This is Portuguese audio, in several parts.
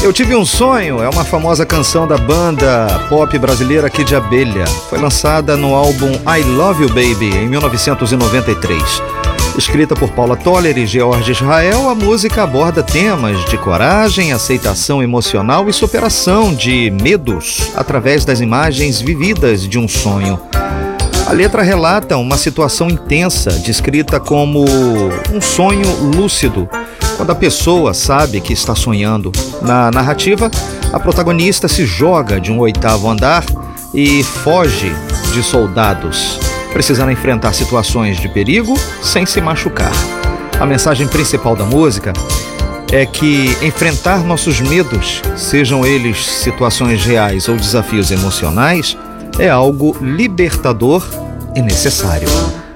Eu Tive um Sonho é uma famosa canção da banda pop brasileira Kid de Abelha. Foi lançada no álbum I Love You Baby, em 1993. Escrita por Paula Toller e George Israel, a música aborda temas de coragem, aceitação emocional e superação de medos através das imagens vividas de um sonho. A letra relata uma situação intensa, descrita como um sonho lúcido, quando a pessoa sabe que está sonhando. Na narrativa, a protagonista se joga de um 8º andar e foge de soldados, precisando enfrentar situações de perigo sem se machucar. A mensagem principal da música é que enfrentar nossos medos, sejam eles situações reais ou desafios emocionais, é algo libertador e necessário.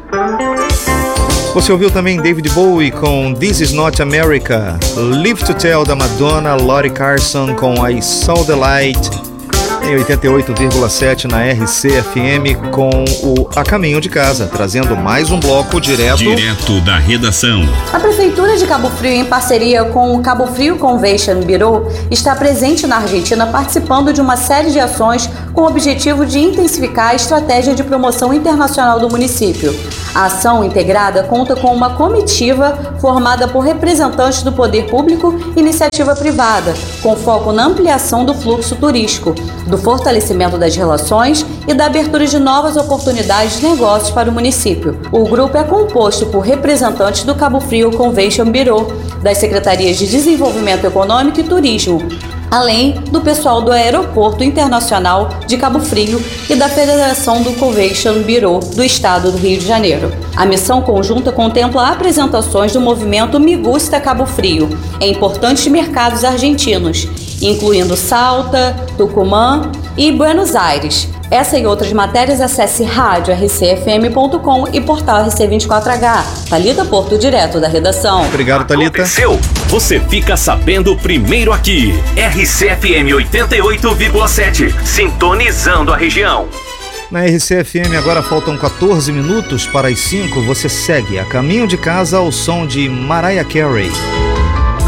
Você ouviu também David Bowie com This Is Not America, Live to Tell da Madonna, Lori Carson com I Saw the Light, em 88,7 na RCFM com o A Caminho de Casa, trazendo mais um bloco direto da redação. A Prefeitura de Cabo Frio, em parceria com o Cabo Frio Convention Bureau, está presente na Argentina participando de uma série de ações com o objetivo de intensificar a estratégia de promoção internacional do município. A ação integrada conta com uma comitiva formada por representantes do poder público e iniciativa privada, com foco na ampliação do fluxo turístico, do fortalecimento das relações e da abertura de novas oportunidades de negócios para o município. O grupo é composto por representantes do Cabo Frio Convention Bureau, das Secretarias de Desenvolvimento Econômico e Turismo, além do pessoal do Aeroporto Internacional de Cabo Frio e da Federação do Convention Bureau do Estado do Rio de Janeiro. A missão conjunta contempla apresentações do movimento Me Gusta Cabo Frio em importantes mercados argentinos, incluindo Salta, Tucumã e Buenos Aires. Essa e outras matérias acesse radiorcfm.com e portal RC24H. Thalita Porto, direto da redação. Obrigado, Thalita. Aconteceu? Você fica sabendo primeiro aqui. RCFM 88,7. Sintonizando a região. Na RCFM agora faltam 14 minutos para as 5. Você segue A Caminho de Casa ao som de Mariah Carey.